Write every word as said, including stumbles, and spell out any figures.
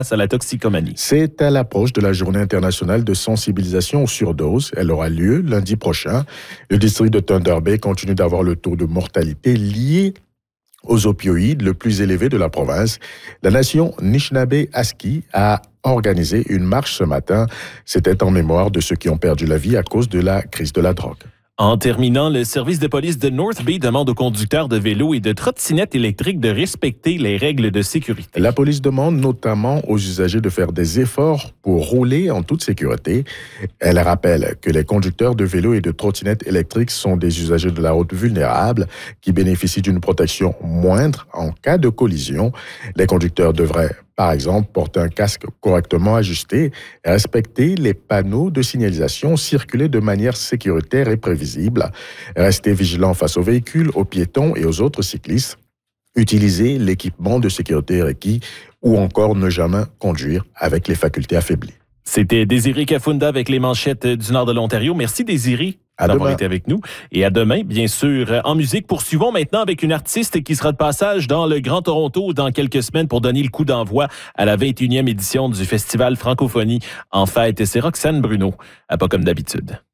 à la toxicomanie. C'est à l'approche de la journée internationale de sensibilisation aux surdoses. Elle aura lieu lundi prochain. Le district de Thunder Bay continue d'avoir le taux de mortalité lié aux opioïdes le plus élevé de la province. La nation Anishinaabe-Aski a organisé une marche ce matin. C'était en mémoire de ceux qui ont perdu la vie à cause de la crise de la drogue. En terminant, le service de police de North Bay demande aux conducteurs de vélos et de trottinettes électriques de respecter les règles de sécurité. La police demande notamment aux usagers de faire des efforts pour rouler en toute sécurité. Elle rappelle que les conducteurs de vélos et de trottinettes électriques sont des usagers de la route vulnérables qui bénéficient d'une protection moindre en cas de collision. Les conducteurs devraient par exemple, porter un casque correctement ajusté, respecter les panneaux de signalisation, circuler de manière sécuritaire et prévisible, rester vigilant face aux véhicules, aux piétons et aux autres cyclistes, utiliser l'équipement de sécurité requis ou encore ne jamais conduire avec les facultés affaiblies. C'était Désiré Kafunda avec les manchettes du nord de l'Ontario. Merci Désiré d'avoir été avec nous. Et à demain, bien sûr, en musique. Poursuivons maintenant avec une artiste qui sera de passage dans le Grand Toronto dans quelques semaines pour donner le coup d'envoi à la vingt et unième édition du Festival Francophonie en fête. C'est Roxane Bruno, à Pas comme d'habitude.